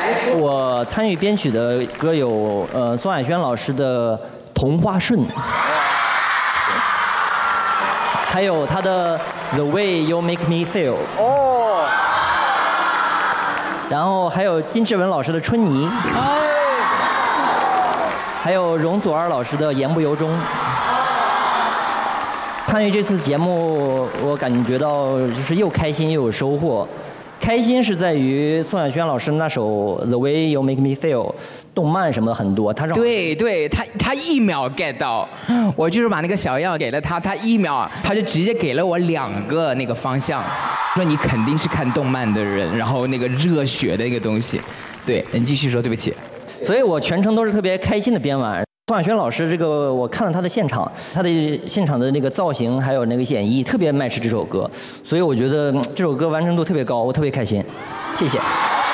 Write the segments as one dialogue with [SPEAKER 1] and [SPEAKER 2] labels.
[SPEAKER 1] 我参与编曲的歌有宋海轩老师的《同花顺》，还有他的《The Way You Make Me Feel》。哦。然后还有金志文老师的《春泥》。还有容祖儿老师的《言不由衷》。参与这次节目，我感觉到就是又开心又有收获。开心是在于宋晓萱老师那首《The Way You Make Me Feel》，动漫什么的很多，他让
[SPEAKER 2] 对他1秒 get 到，我就是把那个小样给了他，他1秒他就直接给了我2个那个方向，说你肯定是看动漫的人，然后那个热血的一个东西，对，你继续说，对不起。
[SPEAKER 1] 所以我全程都是特别开心的编完。宋晓萱老师这个，我看了他的现场，他的现场的那个造型还有那个演绎，特别 match 这首歌，所以我觉得这首歌完成度特别高，我特别开心，谢谢。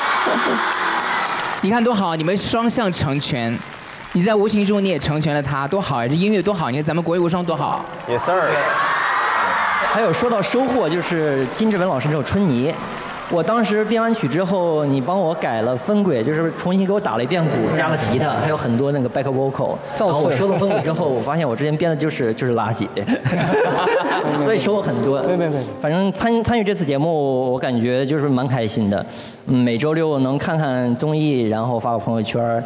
[SPEAKER 2] 你看多好，你们双向成全，你在无形中你也成全了他，多好呀！这音乐多好，你看咱们国乐无双多好。
[SPEAKER 3] Yes sir。
[SPEAKER 1] 还有说到收获，就是金志文老师这首《春泥》。我当时编完曲之后，你帮我改了分轨，就是重新给我打了一遍鼓，加了吉他，还有很多那个 back vocal。然后我收了分轨之后，我发现我之前编的就是垃圾，所以收获很多。
[SPEAKER 3] 没。
[SPEAKER 1] 反正参与这次节目，我感觉就是蛮开心的。每周六能看看综艺，然后发个朋友圈。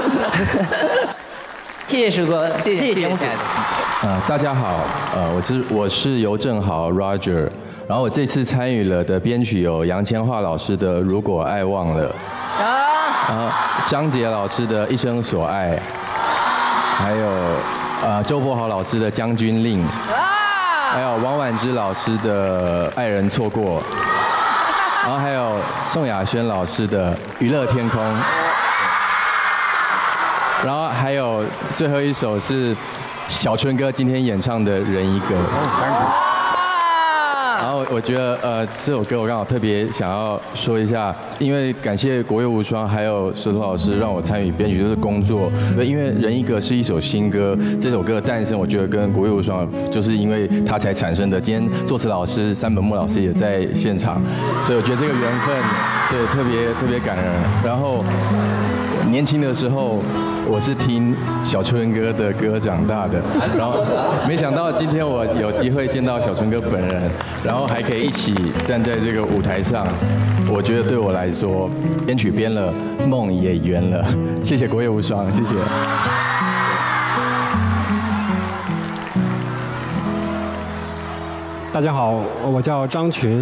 [SPEAKER 1] 谢谢石哥，谢谢节目组。
[SPEAKER 4] 大家好，我是尤正豪 Roger。然后我这次参与了的编曲有杨千嬅老师的《如果爱忘了》，然后张杰老师的《一生所爱》，还有周柏豪老师的《将军令》，还有王婉之老师的《爱人错过》，然后还有宋亚轩老师的《娱乐天空》，然后还有最后一首是小春哥今天演唱的《人一个》。然后我觉得这首歌我刚好特别想要说一下，因为感谢国乐无双还有石头老师让我参与编曲这个工作，因为人一个是一首新歌，这首歌的诞生我觉得跟国乐无双就是因为它才产生的。今天作词老师山本茂老师也在现场，所以我觉得这个缘分对特别感人。然后年轻的时候我是听小春哥的歌长大的，然后没想到今天我有机会见到小春哥本人，然后还可以一起站在这个舞台上，我觉得对我来说，编曲编了，梦也圆了。谢谢国乐无双，谢谢。
[SPEAKER 5] 大家好，我叫张群。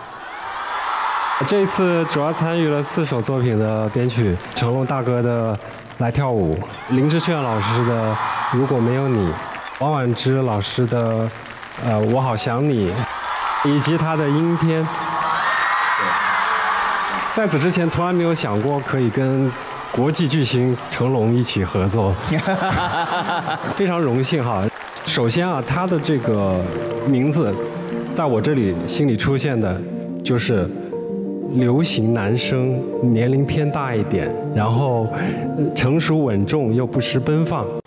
[SPEAKER 5] 这一次主要参与了4首作品的编曲，成龙大哥的《来跳舞》，林志炫老师的《如果没有你》，王婉之老师的我好想你，以及他的《阴天》。在此之前从来没有想过可以跟国际巨星成龙一起合作，非常荣幸哈。首先啊，他的这个名字在我这里心里出现的就是流行男生，年龄偏大一点，然后成熟稳重又不失奔放，